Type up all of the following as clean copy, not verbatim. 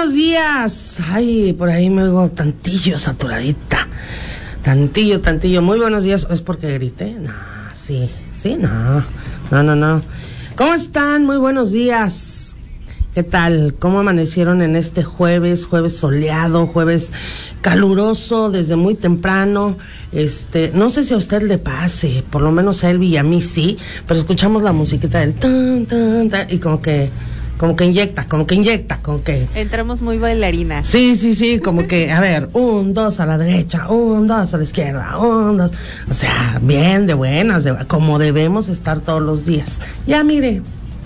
buenos días. Ay, por ahí me oigo tantillo saturadita. Tantillo. Muy buenos días. ¿Es porque grité? No, sí, no. ¿Cómo están? Muy buenos días. ¿Qué tal? ¿Cómo amanecieron en este jueves soleado, jueves caluroso desde muy temprano? No sé si a usted le pase, por lo menos a Elvi y a mí sí, pero escuchamos la musiquita del tan, tan, tan, y como que inyecta, entramos muy bailarinas. Sí, como que, a ver, 1, 2 a la derecha, 1, 2 a la izquierda, 1, 2, o sea, bien, de buenas, como debemos estar todos los días. Ya mire,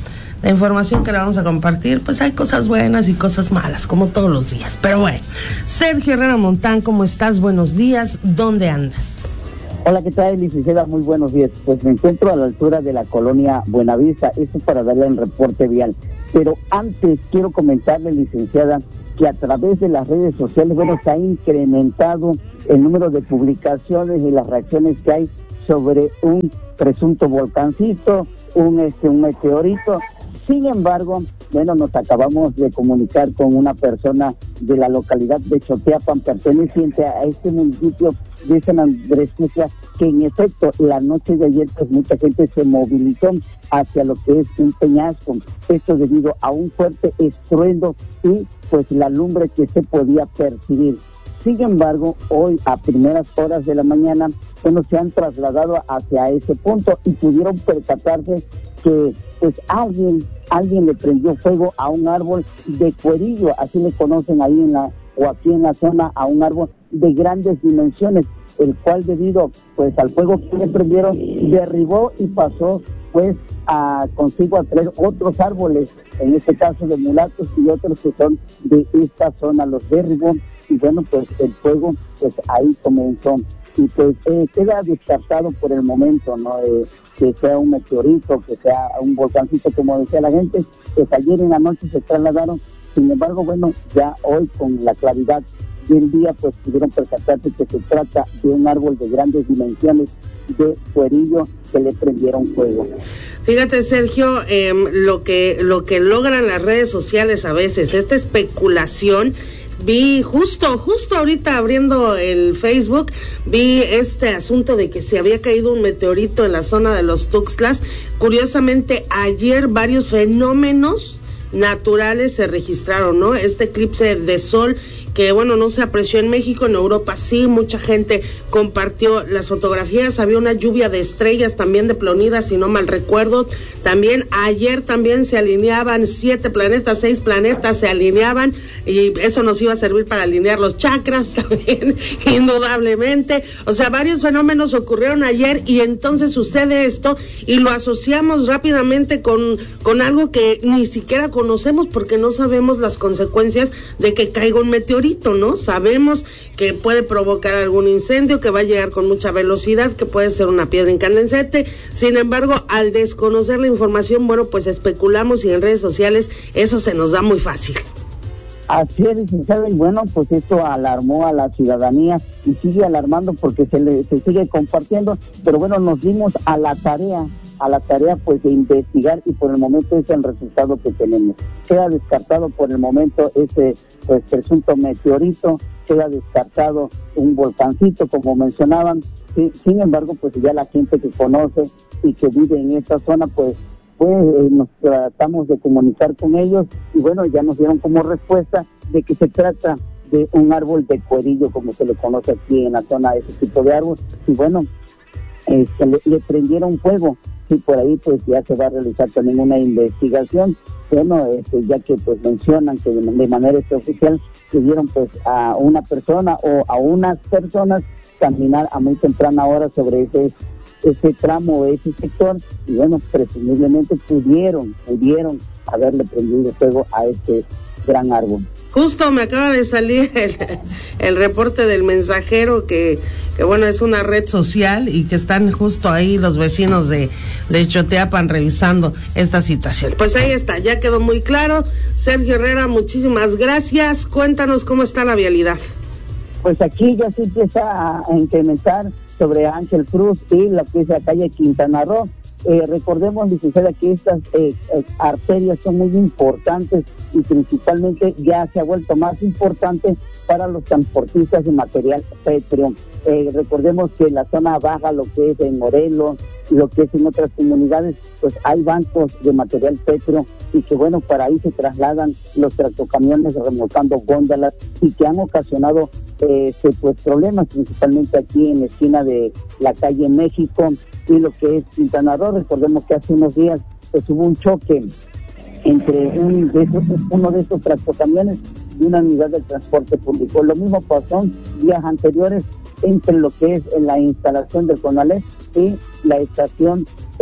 la información que le vamos a compartir, pues hay cosas buenas y cosas malas, como todos los días, pero bueno. Sergio Herrera Montán, ¿cómo estás? Buenos días, ¿dónde andas? Hola, ¿qué tal, licenciada? Muy buenos días. Pues me encuentro a la altura de la colonia Buenavista, esto para darle el reporte vial. Pero antes quiero comentarle, licenciada, que a través de las redes sociales, se ha incrementado el número de publicaciones y las reacciones que hay sobre un presunto volcancito, un meteorito. Sin embargo, nos acabamos de comunicar con una persona de la localidad de Xoteapan, perteneciente a este municipio de San Andrés Tuxtla, que en efecto la noche de ayer pues mucha gente se movilizó hacia lo que es un peñasco, esto debido a un fuerte estruendo y pues la lumbre que se podía percibir. Sin embargo, hoy a primeras horas de la mañana, se han trasladado hacia ese punto y pudieron percatarse que pues alguien le prendió fuego a un árbol de cuerillo, así le conocen ahí aquí en la zona, a un árbol de grandes dimensiones, el cual debido pues al fuego que le prendieron, derribó y pasó pues consigo a 3 otros árboles, en este caso de mulatos y otros que son de esta zona, los derribó y pues el fuego pues ahí comenzó. Y pues queda descartado por el momento, que sea un meteorito, que sea un volcancito, como decía la gente, pues ayer en la noche se trasladaron. Sin embargo, ya hoy con la claridad del día, pues pudieron percatarse que se trata de un árbol de grandes dimensiones de cuerillo que le prendieron fuego. Fíjate, Sergio, lo que logran las redes sociales a veces, esta especulación. Vi justo ahorita abriendo el Facebook, vi este asunto de que se había caído un meteorito en la zona de los Tuxtlas. Curiosamente, ayer varios fenómenos naturales se registraron, ¿no? Este eclipse de sol que no se apreció en México, en Europa sí, mucha gente compartió las fotografías, había una lluvia de estrellas también de Plónidas, si no mal recuerdo. También ayer se alineaban 7 planetas, 6 planetas se alineaban, y eso nos iba a servir para alinear los chakras también, indudablemente. O sea, varios fenómenos ocurrieron ayer y entonces sucede esto y lo asociamos rápidamente con algo que ni siquiera conocemos porque no sabemos las consecuencias de que caiga un meteorito, ¿no? Sabemos que puede provocar algún incendio, que va a llegar con mucha velocidad, que puede ser una piedra incandescente. Sin embargo, al desconocer la información, pues especulamos y en redes sociales eso se nos da muy fácil. Así es, licenciada, y pues esto alarmó a la ciudadanía y sigue alarmando porque se sigue compartiendo, pero nos dimos a la tarea pues de investigar y por el momento es el resultado que tenemos. Queda descartado por el momento ese pues presunto meteorito, queda descartado un volcancito como mencionaban. Sin embargo, pues ya la gente que conoce y que vive en esta zona pues nos tratamos de comunicar con ellos y ya nos dieron como respuesta de que se trata de un árbol de cuerillo, como se le conoce aquí en la zona, ese tipo de árbol, y le prendieron fuego. Y por ahí pues ya se va a realizar también una investigación, ya que pues mencionan que de manera extraoficial que dieron pues a una persona o a unas personas caminar a muy temprana hora sobre ese tramo, ese sector, y presumiblemente pudieron haberle prendido fuego a este gran árbol. Justo me acaba de salir el reporte del Mensajero que es una red social y que están justo ahí los vecinos de Xoteapan revisando esta situación. Pues ahí está, ya quedó muy claro. Sergio Herrera, muchísimas gracias. Cuéntanos cómo está la vialidad. Pues aquí ya se empieza a incrementar sobre Ángel Cruz y la que es la calle Quintana Roo. recordemos, licenciada, que estas arterias son muy importantes y principalmente ya se ha vuelto más importante para los transportistas de material pétreo. Recordemos que en la zona baja, lo que es en Morelos y lo que es en otras comunidades, pues hay bancos de material pétreo y que bueno, para ahí se trasladan los tractocamiones remolcando góndolas y que han ocasionado pues problemas, principalmente aquí en la esquina de la calle México y lo que es Quintana Roo. Recordemos que hace unos días pues hubo un choque entre uno de esos tractocamiones y una unidad de transporte público. Lo mismo pasó días anteriores entre lo que es la instalación del CONALEP y la estación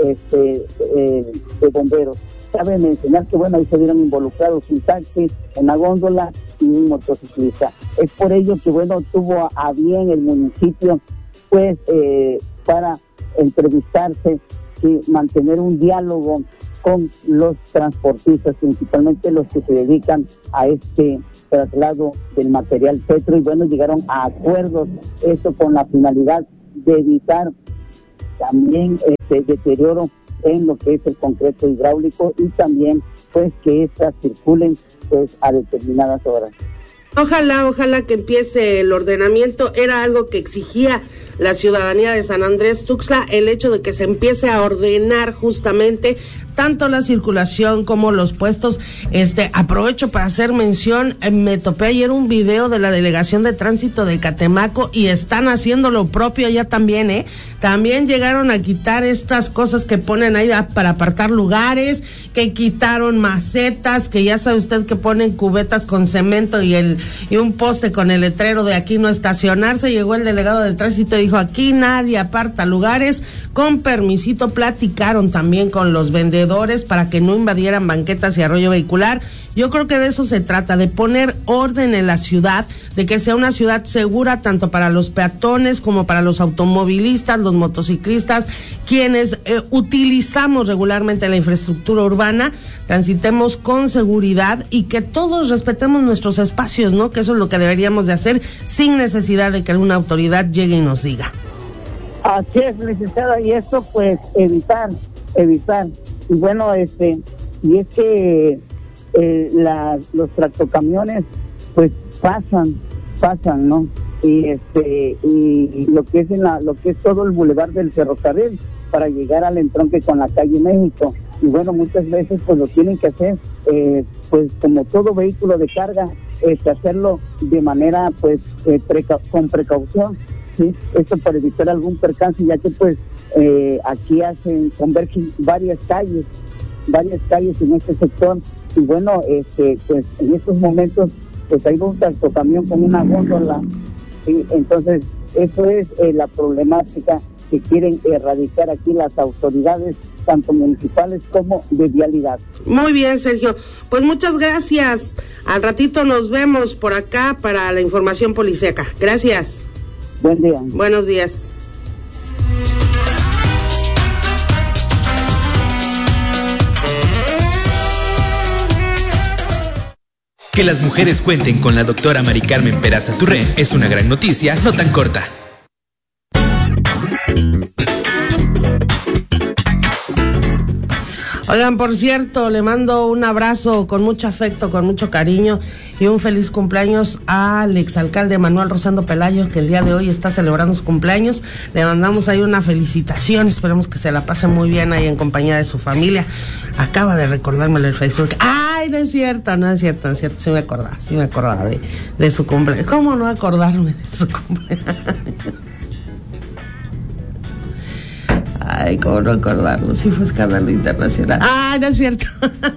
de bomberos. Cabe mencionar que bueno, ahí se vieron involucrados un taxi, una góndola y un motociclista. Es por ello que bueno, tuvo a bien el municipio pues para entrevistarse y mantener un diálogo con los transportistas, principalmente los que se dedican a este traslado del material petro, y bueno, llegaron a acuerdos, esto con la finalidad de evitar también deterioro en lo que es el concreto hidráulico y también pues que estas circulen pues a determinadas horas. Ojalá que empiece el ordenamiento. Era algo que exigía la ciudadanía de San Andrés Tuxtla, el hecho de que se empiece a ordenar justamente tanto la circulación como los puestos. Aprovecho para hacer mención, me topé ayer un video de la Delegación de Tránsito de Catemaco y están haciendo lo propio allá también, También llegaron a quitar estas cosas que ponen ahí para apartar lugares, que quitaron macetas, que ya sabe usted que ponen cubetas con cemento y un poste con el letrero de aquí no estacionarse. Llegó el delegado de tránsito y dijo, aquí nadie aparta lugares, con permisito. Platicaron también con los vendedores para que no invadieran banquetas y arroyo vehicular. Yo creo que de eso se trata, de poner orden en la ciudad, de que sea una ciudad segura tanto para los peatones como para los automovilistas, los motociclistas, quienes utilizamos regularmente la infraestructura urbana, transitemos con seguridad y que todos respetemos nuestros espacios, ¿no? Que eso es lo que deberíamos de hacer sin necesidad de que alguna autoridad llegue y nos diga. Así es, licenciada, y esto pues evitar. Y bueno, y es que los tractocamiones pues pasan, ¿no? Y lo que es todo el bulevar del ferrocarril para llegar al entronque con la calle México. Y bueno, muchas veces pues lo tienen que hacer pues como todo vehículo de carga, hacerlo de manera pues con precaución, ¿sí? Esto para evitar algún percance, ya que pues aquí convergen varias calles en este sector. Y bueno, pues en estos momentos pues hay un tractocamión con una góndola, ¿sí? Entonces eso es la problemática que quieren erradicar aquí las autoridades, tanto municipales como de vialidad. Muy bien, Sergio. Pues muchas gracias. Al ratito nos vemos por acá para la información policíaca. Gracias. Buen día. Buenos días. Que las mujeres cuenten con la doctora Mari Carmen Peraza Turré es una gran noticia, no tan corta. Oigan, por cierto, le mando un abrazo con mucho afecto, con mucho cariño y un feliz cumpleaños al exalcalde Manuel Rosando Pelayo, que el día de hoy está celebrando su cumpleaños. Le mandamos ahí una felicitación, esperemos que se la pase muy bien ahí en compañía de su familia. Acaba de recordármelo en el Facebook. ¡Ay, no es cierto, sí me acordaba de su cumpleaños! ¿Cómo no acordarme de su cumpleaños? Ay, cómo no acordarlo, si fue escándalo internacional. ¡Ay, no es cierto!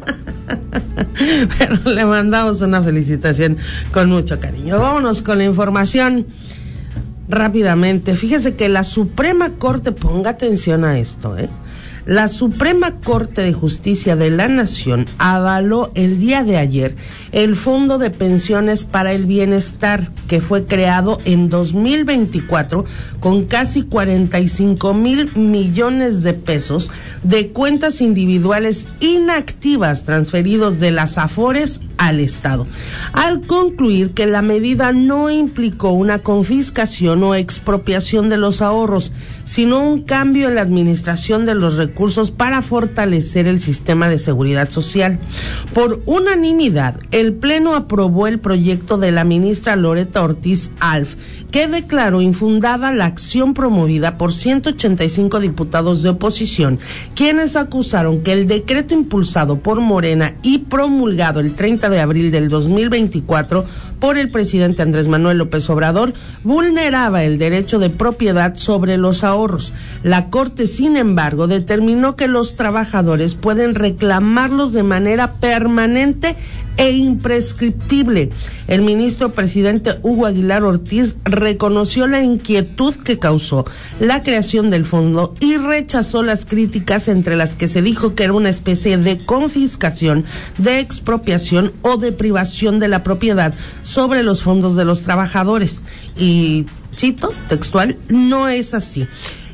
Pero le mandamos una felicitación con mucho cariño. Vámonos con la información rápidamente. Fíjese que la Suprema Corte, ponga atención a esto, La Suprema Corte de Justicia de la Nación avaló el día de ayer el Fondo de Pensiones para el Bienestar, que fue creado en 2024 con casi 45,000 millones de pesos de cuentas individuales inactivas transferidos de las AFORES al Estado, al concluir que la medida no implicó una confiscación o expropiación de los ahorros, sino un cambio en la administración de los recursos recursos para fortalecer el sistema de seguridad social. Por unanimidad, el Pleno aprobó el proyecto de la ministra Loretta Ortiz Alf, que declaró infundada la acción promovida por 185 diputados de oposición, quienes acusaron que el decreto impulsado por Morena y promulgado el 30 de abril del 2024 por el presidente Andrés Manuel López Obrador vulneraba el derecho de propiedad sobre los ahorros. La Corte, sin embargo, determinó que los trabajadores pueden reclamarlos de manera permanente e imprescriptible. El ministro presidente Hugo Aguilar Ortiz reconoció la inquietud que causó la creación del fondo y rechazó las críticas, entre las que se dijo que era una especie de confiscación, de expropiación o de privación de la propiedad sobre los fondos de los trabajadores. Y cito textual, no es así.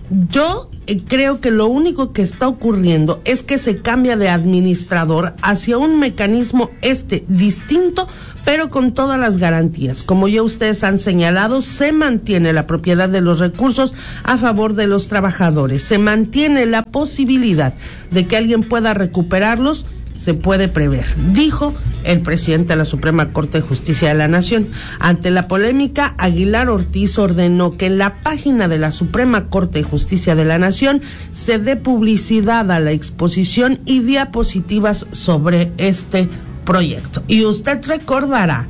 Yo creo que lo único que está ocurriendo es que se cambia de administrador hacia un mecanismo distinto, pero con todas las garantías. Como ya ustedes han señalado, se mantiene la propiedad de los recursos a favor de los trabajadores, se mantiene la posibilidad de que alguien pueda recuperarlos, se puede prever, dijo el presidente de la Suprema Corte de Justicia de la Nación. Ante la polémica, Aguilar Ortiz ordenó que en la página de la Suprema Corte de Justicia de la Nación se dé publicidad a la exposición y diapositivas sobre este proyecto. Y usted recordará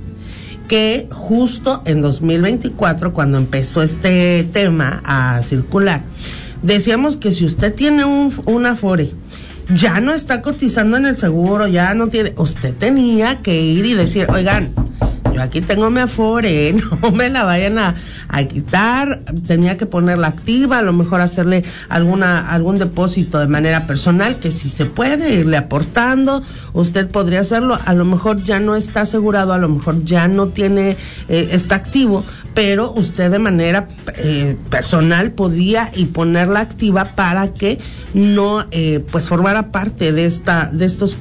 que justo en 2024, cuando empezó este tema a circular, decíamos que si usted tiene un Afore, ya no está cotizando en el seguro, ya no tiene, usted tenía que ir y decir, oigan, yo aquí tengo mi Afore, no me la vayan a quitar, tenía que ponerla activa, a lo mejor hacerle algún depósito de manera personal, que si se puede irle aportando, usted podría hacerlo, a lo mejor ya no está asegurado, a lo mejor ya no tiene, está activo, pero usted de manera personal podía y ponerla activa para que no pues formara parte de estos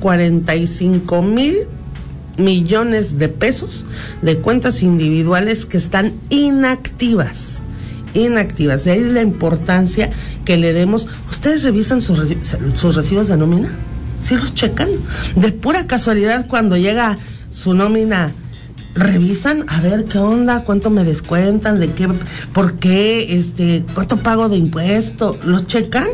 45,000 millones de pesos de cuentas individuales que están inactivas. De ahí la importancia que le demos. ¿Ustedes revisan sus recibos de nómina? ¿Sí los checan? De pura casualidad, cuando llega su nómina, revisan a ver qué onda, cuánto me descuentan, de qué, por qué, cuánto pago de impuesto, ¿los checan?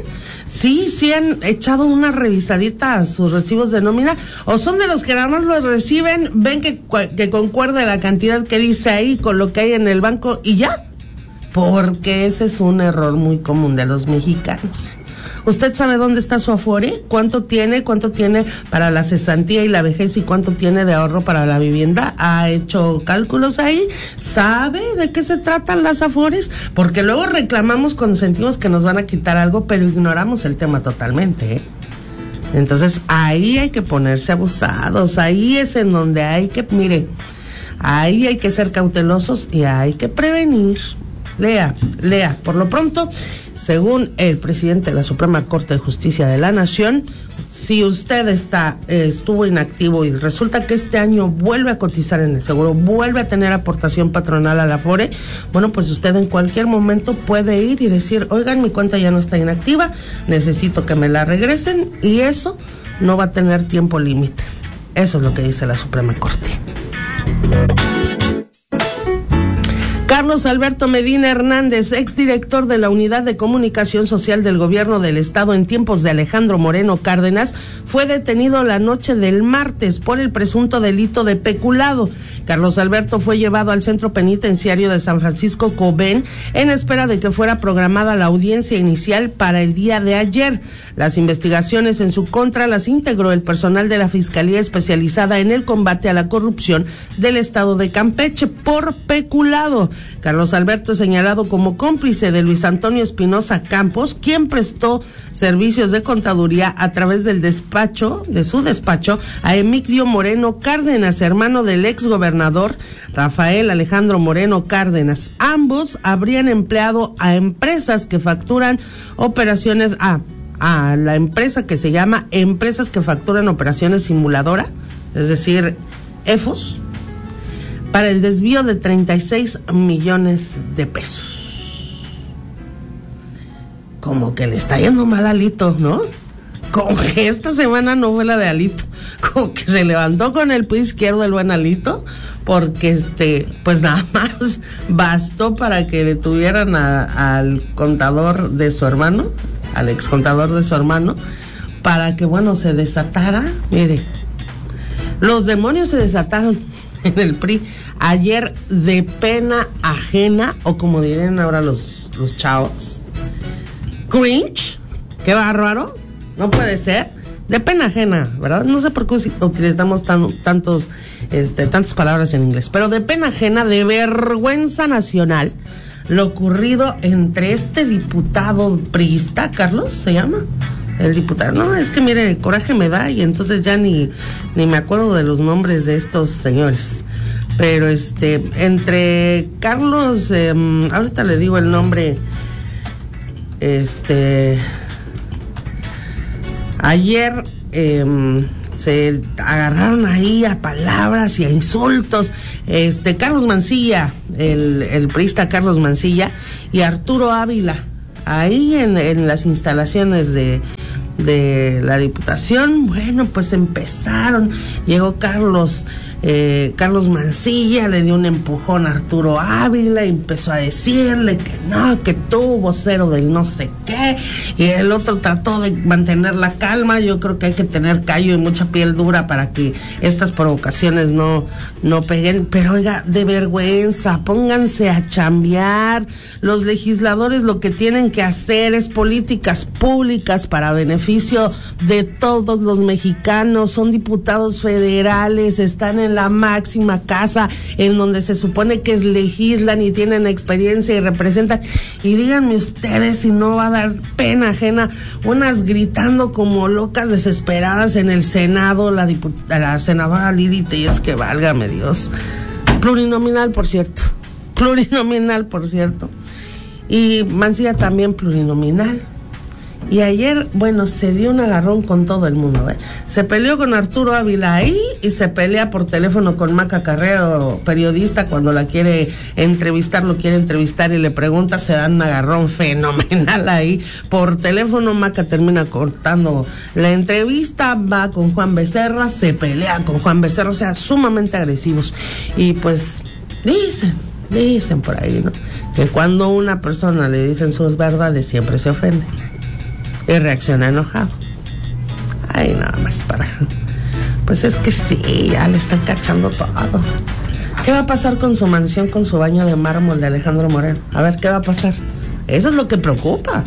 Sí han echado una revisadita a sus recibos de nómina, o son de los que nada más los reciben, ven que concuerda la cantidad que dice ahí con lo que hay en el banco y ya, porque ese es un error muy común de los mexicanos. ¿Usted sabe dónde está su Afore? ¿Cuánto tiene para la cesantía y la vejez y cuánto tiene de ahorro para la vivienda? ¿Ha hecho cálculos ahí? ¿Sabe de qué se tratan las Afores? Porque luego reclamamos cuando sentimos que nos van a quitar algo, pero ignoramos el tema totalmente, ¿eh? Entonces ahí hay que ponerse abusados, ahí es en donde hay que, ahí hay que ser cautelosos y hay que prevenir. Lea. Por lo pronto, según el presidente de la Suprema Corte de Justicia de la Nación, si usted estuvo inactivo y resulta que este año vuelve a cotizar en el seguro, vuelve a tener aportación patronal a la Afore, bueno, pues usted en cualquier momento puede ir y decir, oigan, mi cuenta ya no está inactiva, necesito que me la regresen, y eso no va a tener tiempo límite. Eso es lo que dice la Suprema Corte. Carlos Alberto Medina Hernández, exdirector de la Unidad de Comunicación Social del Gobierno del Estado en tiempos de Alejandro Moreno Cárdenas, fue detenido la noche del martes por el presunto delito de peculado. Carlos Alberto fue llevado al Centro Penitenciario de San Francisco Cobén en espera de que fuera programada la audiencia inicial para el día de ayer. Las investigaciones en su contra las integró el personal de la Fiscalía Especializada en el Combate a la Corrupción del Estado de Campeche por peculado. Carlos Alberto es señalado como cómplice de Luis Antonio Espinosa Campos, quien prestó servicios de contaduría a través de su despacho, a Emigdio Moreno Cárdenas, hermano del exgobernador Rafael Alejandro Moreno Cárdenas. Ambos habrían empleado a empresas que facturan operaciones, a la empresa que se llama Empresas que Facturan Operaciones Simuladora, es decir, EFOS, para el desvío de 36 millones de pesos. Como que le está yendo mal alito, ¿no? como que esta semana no fue la de Alito, como que se levantó con el pie izquierdo el buen Alito, porque pues nada más bastó para que detuvieran al contador de su hermano, al ex contador de su hermano, para que bueno se desatara. Mire, los demonios se desataron en el PRI ayer de pena ajena, o como dirían ahora los chavos, cringe. Qué bárbaro, no puede ser, de pena ajena, ¿verdad? No sé por qué utilizamos tantas palabras en inglés, pero de pena ajena, de vergüenza nacional, lo ocurrido entre este diputado priista, Carlos, ¿se llama? El diputado, no, es que mire, coraje me da y entonces ya ni me acuerdo de los nombres de estos señores. Pero entre Carlos, ahorita le digo el nombre, ayer se agarraron ahí a palabras y a insultos, Carlos Mancilla, el priista Carlos Mancilla, y Arturo Ávila, ahí en las instalaciones de la Diputación. Bueno, pues empezaron, llegó Carlos Mancilla, le dio un empujón a Arturo Ávila y empezó a decirle que no, que tú, vocero del no sé qué, y el otro trató de mantener la calma. Yo creo que hay que tener callo y mucha piel dura para que estas provocaciones no peguen, pero oiga, de vergüenza, pónganse a chambear. Los legisladores lo que tienen que hacer es políticas públicas para beneficio de todos los mexicanos. Son diputados federales, están en la máxima casa en donde se supone que legislan y tienen experiencia y representan, y díganme ustedes si no va a dar pena ajena, unas gritando como locas desesperadas en el Senado, la senadora Lili Telles, que válgame Dios, plurinominal por cierto, y Mancilla también plurinominal. Y ayer, bueno, se dio un agarrón con todo el mundo, Se peleó con Arturo Ávila ahí y se pelea por teléfono con Maca Carrero, periodista, cuando lo quiere entrevistar y le pregunta, se dan un agarrón fenomenal ahí por teléfono. Maca termina cortando la entrevista, va con Juan Becerra, se pelea con Juan Becerra, o sea, sumamente agresivos. Y pues dicen por ahí, ¿no?, que cuando a una persona le dicen sus verdades siempre se ofende y reacciona enojado. Ay, nada más pues es que sí, ya le están cachando todo. ¿Qué va a pasar con su mansión, con su baño de mármol de Alejandro Moreno? A ver, ¿qué va a pasar? Eso es lo que preocupa.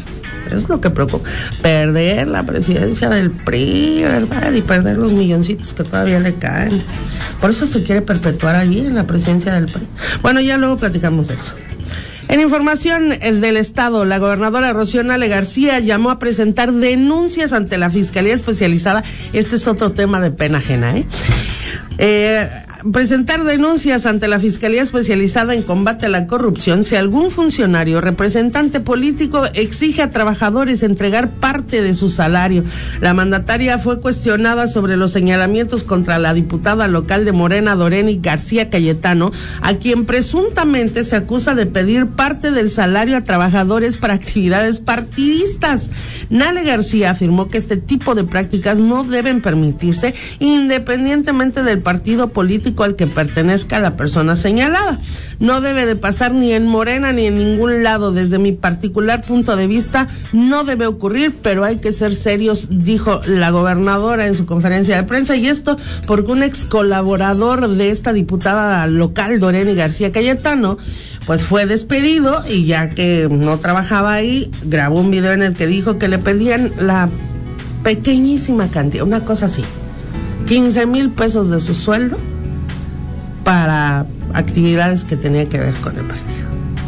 Perder la presidencia del PRI, ¿verdad? Y perder los milloncitos que todavía le caen. Por eso se quiere perpetuar allí en la presidencia del PRI. Bueno, ya luego platicamos de eso. En información del Estado, la gobernadora Rocío Nale García llamó a presentar denuncias ante la Fiscalía Especializada. Este es otro tema de pena ajena, presentar denuncias ante la Fiscalía Especializada en Combate a la Corrupción si algún funcionario o representante político exige a trabajadores entregar parte de su salario. La mandataria fue cuestionada sobre los señalamientos contra la diputada local de Morena, Doreni García Cayetano, a quien presuntamente se acusa de pedir parte del salario a trabajadores para actividades partidistas. Nale García afirmó que este tipo de prácticas no deben permitirse independientemente del partido político al que pertenezca la persona señalada. No debe de pasar ni en Morena ni en ningún lado. Desde mi particular punto de vista, no debe ocurrir, pero hay que ser serios, dijo la gobernadora en su conferencia de prensa, y esto porque un ex colaborador de esta diputada local, Doreni García Cayetano, pues fue despedido, y ya que no trabajaba ahí, grabó un video en el que dijo que le pedían la pequeñísima cantidad, una cosa así, 15,000 pesos de su sueldo para actividades que tenía que ver con el partido.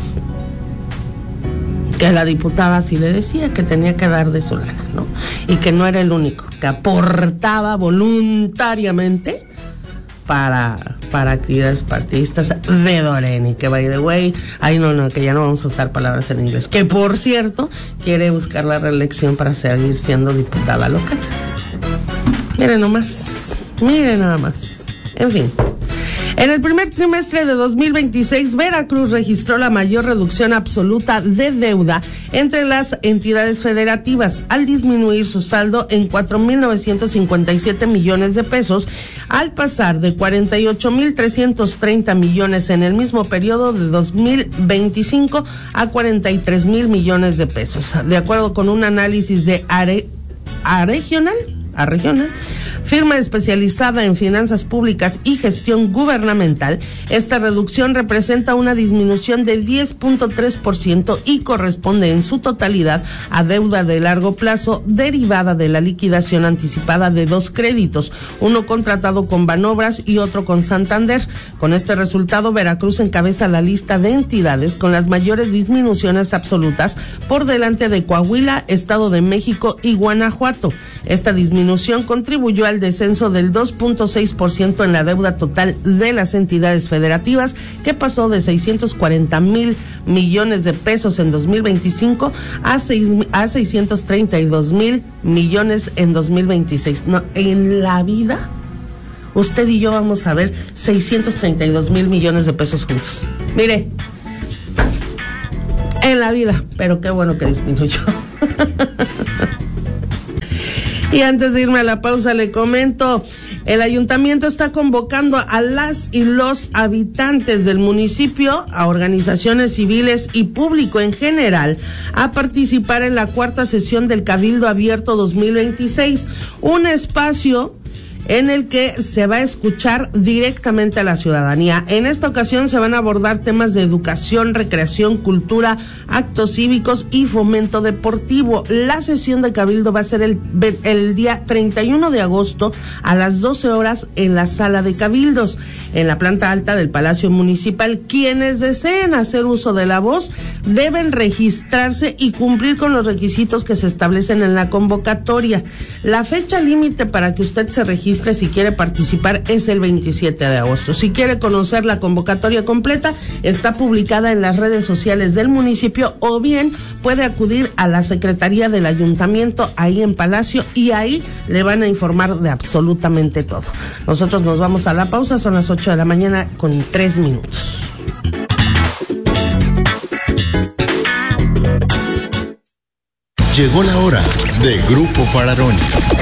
Que la diputada sí le decía que tenía que dar de su lana, ¿no? Y que no era el único, que aportaba voluntariamente para actividades partidistas de Doreni, que by the way, que ya no vamos a usar palabras en inglés, que por cierto quiere buscar la reelección para seguir siendo diputada local. Miren nada más. En fin. En el primer trimestre de 2026, Veracruz registró la mayor reducción absoluta de deuda entre las entidades federativas, al disminuir su saldo en 4.957 millones de pesos, al pasar de 48.330 millones en el mismo periodo de 2025 a 43.000 millones de pesos. De acuerdo con un análisis de Arregional, firma especializada en finanzas públicas y gestión gubernamental, esta reducción representa una disminución de 10.3% y corresponde en su totalidad a deuda de largo plazo derivada de la liquidación anticipada de 2 créditos, uno contratado con Banobras y otro con Santander. Con este resultado, Veracruz encabeza la lista de entidades con las mayores disminuciones absolutas, por delante de Coahuila, Estado de México y Guanajuato. Esta disminución contribuyó al descenso del 2.6% en la deuda total de las entidades federativas, que pasó de 640.000 millones de pesos en 2025 a 632.000 millones en 2026. No, en la vida, usted y yo vamos a ver 632.000 millones de pesos juntos. Mire, en la vida, pero qué bueno que disminuyó. Y antes de irme a la pausa, le comento, el ayuntamiento está convocando a las y los habitantes del municipio, a organizaciones civiles y público en general, a participar en la 4ª sesión del Cabildo Abierto 2026, un espacio en el que se va a escuchar directamente a la ciudadanía. En esta ocasión se van a abordar temas de educación, recreación, cultura, actos cívicos y fomento deportivo. La sesión de Cabildo va a ser el día 31 de agosto a las 12 horas en la sala de Cabildos, en la planta alta del Palacio Municipal. Quienes deseen hacer uso de la voz deben registrarse y cumplir con los requisitos que se establecen en la convocatoria. La fecha límite para que usted se registre si quiere participar es el 27 de agosto. Si quiere conocer la convocatoria completa, está publicada en las redes sociales del municipio, o bien puede acudir a la Secretaría del Ayuntamiento ahí en Palacio, y ahí le van a informar de absolutamente todo. Nosotros nos vamos a la pausa, son las 8 de la mañana con 3 minutos. Llegó la hora de Grupo Fararoni.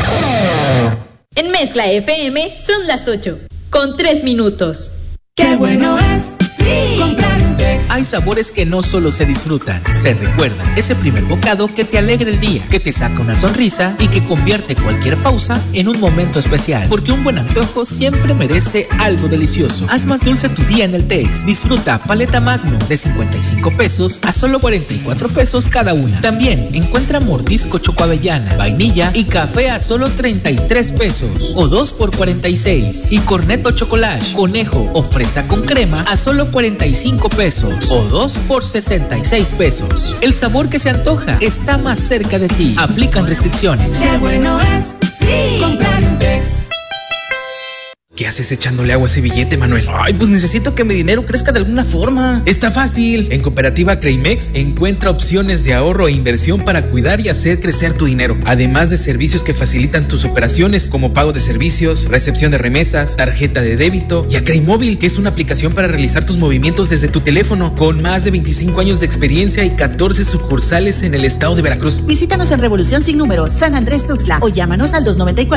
En Mezcla FM son las 8, con 3 minutos. ¡Qué bueno es! ¡Sí! Comprar un Tex. Hay sabores que no solo se disfrutan, se recuerdan. Ese primer bocado que te alegra el día, que te saca una sonrisa y que convierte cualquier pausa en un momento especial. Porque un buen antojo siempre merece algo delicioso. Haz más dulce tu día en el Tex. Disfruta paleta Magnum de 55 pesos a solo 44 pesos cada una. También encuentra mordisco chocoavellana, vainilla y café a solo 33 pesos. O 2 por 46. Y corneto chocolate, conejo o fresa con crema a solo 45 pesos. O 2 por 66 pesos. El sabor que se antoja está más cerca de ti. Aplican restricciones. ¡Qué bueno es! ¡Sí! Comprar un Tex. ¿Qué haces echándole agua a ese billete, Manuel? Ay, pues necesito que mi dinero crezca de alguna forma. Está fácil. En Cooperativa Creimex encuentra opciones de ahorro e inversión para cuidar y hacer crecer tu dinero. Además de servicios que facilitan tus operaciones, como pago de servicios, recepción de remesas, tarjeta de débito y a Creimóvil, que es una aplicación para realizar tus movimientos desde tu teléfono, con más de 25 años de experiencia y 14 sucursales en el estado de Veracruz. Visítanos en Revolución Sin Número, San Andrés Tuxtla, o llámanos al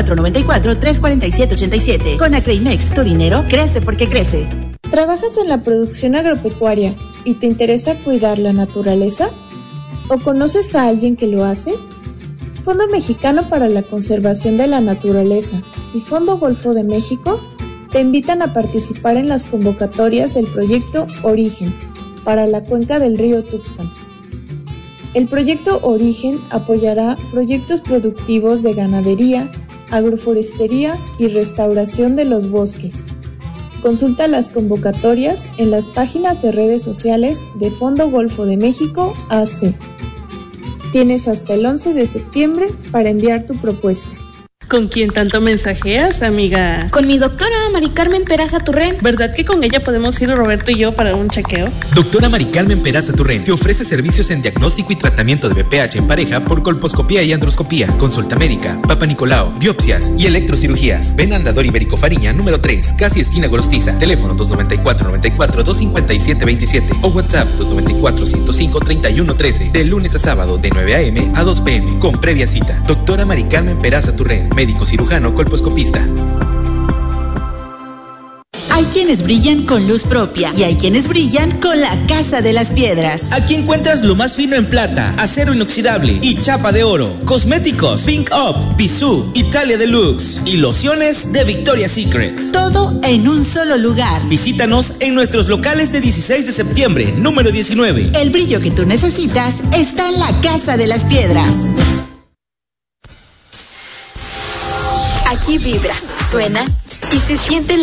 294-94-347-87. Con Creimex, tu dinero crece porque crece. ¿Trabajas en la producción agropecuaria y te interesa cuidar la naturaleza? ¿O conoces a alguien que lo hace? Fondo Mexicano para la Conservación de la Naturaleza y Fondo Golfo de México te invitan a participar en las convocatorias del proyecto Origen para la cuenca del río Tuxpan. El proyecto Origen apoyará proyectos productivos de ganadería, agroforestería y restauración de los bosques. Consulta las convocatorias en las páginas de redes sociales de Fondo Golfo de México AC. Tienes hasta el 11 de septiembre para enviar tu propuesta. ¿Con quién tanto mensajeas, amiga? Con mi doctora Mari Carmen Peraza Turren. ¿Verdad que con ella podemos ir Roberto y yo para un chequeo? Doctora Mari Carmen Peraza Turren te ofrece servicios en diagnóstico y tratamiento de BPH en pareja por colposcopía y androscopía, consulta médica, Papa Nicolau, biopsias y electrocirugías. Ven a Andador Ibérico Fariña, número 3, casi esquina Gorostiza. Teléfono 294-94-257-27 o WhatsApp 294-105-3113. De lunes a sábado de 9 a.m. a 2 p.m. con previa cita. Doctora Mari Carmen Peraza Turren, médico cirujano colposcopista. Hay quienes brillan con luz propia y hay quienes brillan con la Casa de las Piedras. Aquí encuentras lo más fino en plata, acero inoxidable y chapa de oro. Cosméticos, Pink Up, Bisú, Italia Deluxe y lociones de Victoria's Secret. Todo en un solo lugar. Visítanos en nuestros locales de 16 de septiembre, número 19. El brillo que tú necesitas está en la Casa de las Piedras. Aquí vibra, suena y se siente